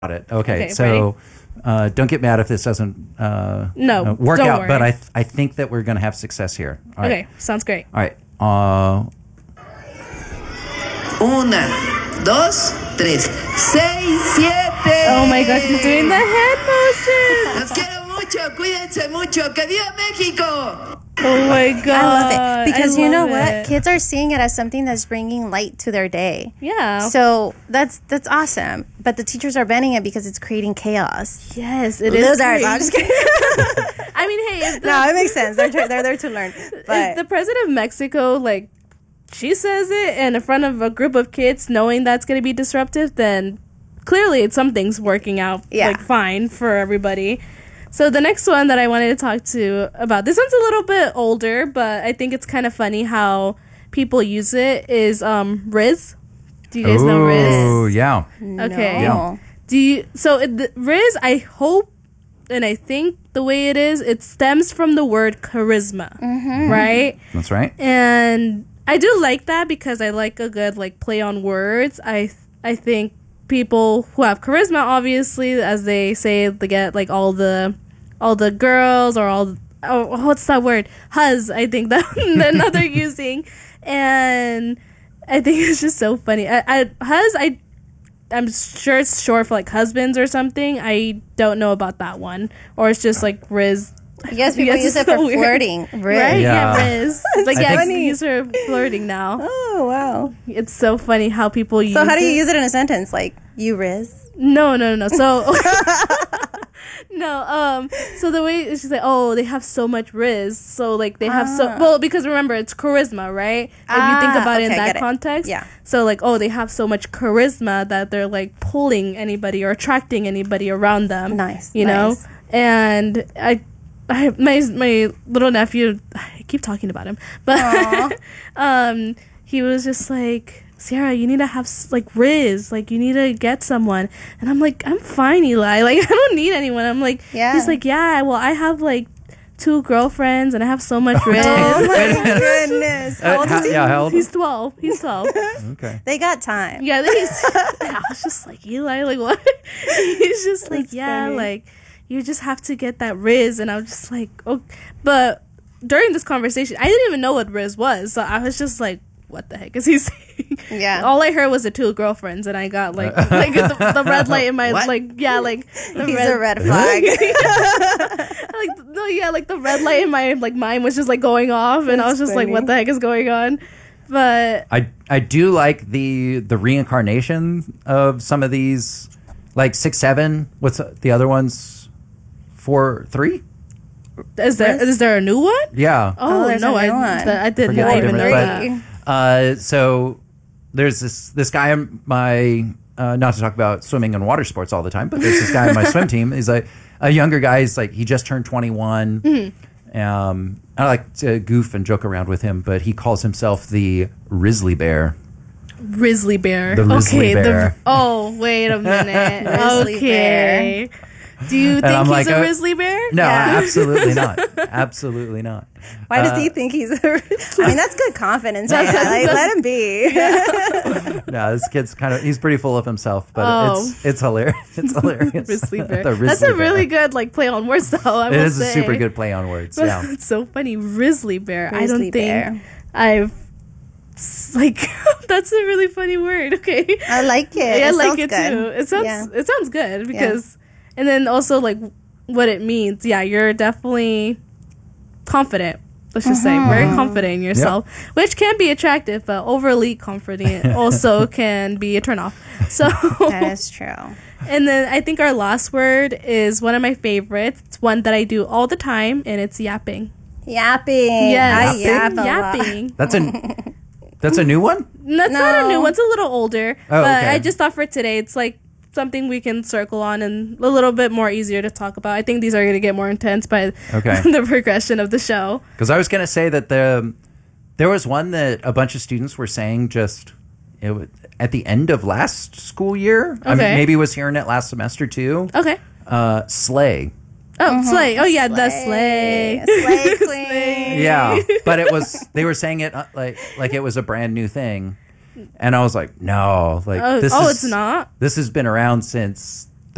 it. Okay, so don't get mad if this doesn't work don't out, worry. but I think that we're going to have success here. All right. Okay, sounds great. All right. Una, dos, tres, seis, siete. Oh my gosh, he's doing the hand motion. Los quiero mucho, cuídense mucho. ¡Que viva México! Oh my god. I love it. Because I you know love what? it. Kids are seeing it as something that's bringing light to their day. Yeah. So that's awesome. But the teachers are banning it because it's creating chaos. Yes, it is. Losers. great. I'm just kidding. I mean, hey, if the, No, it makes sense. They're there to learn. if But the president of Mexico, like, she says it and in front of a group of kids knowing that's going to be disruptive, then clearly something's working out like fine for everybody. So the next one that I wanted to talk to about, this one's a little bit older, but I think it's kind of funny how people use it, is Riz. Do you guys know Riz? Oh, yeah. Okay. no. Do you, so Riz, I hope and I think the way it stems from the word charisma, right? That's right. And I do like that because I like a good like play on words. I think people who have charisma, obviously, as they say, they get like all the girls or what's that word? Huzz, I think that they're using, and I think it's just so funny. Huzz, I'm sure it's short for like husbands or something. I don't know about that one, or it's just like Riz. Yes, people use it so for weird. flirting. Riz. Right? Yeah. Yeah, Riz. Like, I yeah, think- it's used for flirting now. Oh, wow. It's so funny how people use it. So how do you use it in a sentence? Like, you Riz? No. So, so the way it's just like, oh, they have so much Riz. So, like, they have because remember, it's charisma, right? If you think about it in okay, that get it. context. Yeah. So, like, oh, they have so much charisma that they're, like, pulling anybody or attracting anybody around them. Nice, You know? nice. And my little nephew, I keep talking about him, but he was just like, Sierra, you need to have like Riz, like you need to get someone. And I'm like, I'm fine, Eli, like I don't need anyone. I'm like, Yeah. He's like, yeah, well, I have like 2 girlfriends and I have so much Riz. Oh, my Wait a minute. goodness. How old is he? Yeah, how old? He's 12. Okay. They got time. Yeah, I was just like, Eli, like what? He's just like, That's yeah, funny. like you just have to get that Riz. And I was just like, oh, but during this conversation, I didn't even know what Riz was, so I was just like, what the heck is he saying? Yeah. All I heard was the 2 girlfriends, and I got like the red light in my What? like the He's a red flag. like the red light in my like mind was just like going off, and I was just like, funny. what the heck is going on? But I do like the reincarnation of some of these, like 6, 7. What's the other ones? 4, 3? is there a new one? Yeah. Oh, there's no, a new one. I did Forget not the even know difference, that. So there's this guy in my not to talk about swimming and water sports all the time, but there's this guy in my swim team. He's like a younger guy. He's like he just turned 21. I like to goof and joke around with him, but he calls himself the Risley Bear. Grizzly bear. The Grizzly bear. Oh, wait a minute. Grizzly okay. Do you think I'm he's like, a grizzly bear? No, Yeah. absolutely not. Absolutely not. Why does he think he's I mean, that's good confidence, man. Like, let him be. No, this kid's he's pretty full of himself, but it's hilarious. It's hilarious. Grizzly bear. The That's a Grizzly really Bear. good like play on words, though. I It will is a say. super good play on words. Yeah. It's so funny, grizzly bear. I Grizzly don't think bear. I've like that's a really funny word. Okay, I like it. yeah, I It like sounds it good. too. Yeah. It sounds good because, and then also like what it means. Yeah, you're definitely confident. Let's just say very confident in yourself, which can be attractive, but overly confident also can be a turnoff. So That is true. and then I think our last word is one of my favorites. It's one that I do all the time, and it's yapping. Yapping. Yes, I yap a lot. yapping. That's a new one? That's not a new No. one. It's a little older. Oh, but okay. I just thought for today, it's like something we can circle on and a little bit more easier to talk about. I think these are going to get more intense by Okay. the progression of the show. Because I was going to say that there was one that a bunch of students were saying at the end of last school year. I mean, Okay. maybe was hearing it last semester too. Okay. Slay. Oh, sleigh. Oh, yeah, the sleigh. Slay queen. Yeah, but they were saying it like it was a brand new thing. And I was like, no, like this oh, is, it's not? This has been around since